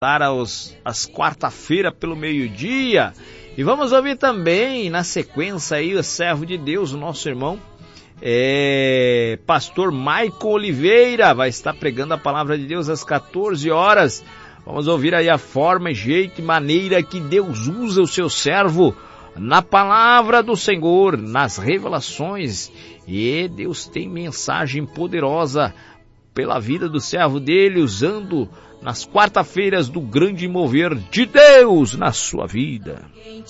às quarta-feira pelo meio-dia. E vamos ouvir também, na sequência aí, o servo de Deus, o nosso irmão, pastor Maicon Oliveira, vai estar pregando a palavra de Deus às 14 horas. Vamos ouvir aí a forma, jeito e maneira que Deus usa o seu servo na palavra do Senhor, nas revelações. E Deus tem mensagem poderosa pela vida do servo dele, usando nas quarta-feiras do grande mover de Deus na sua vida.